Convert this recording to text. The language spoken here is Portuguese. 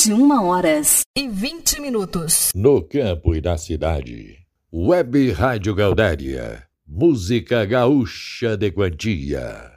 21h20. No campo e na cidade. Web Rádio Gaudéria. Música gaúcha de quantia.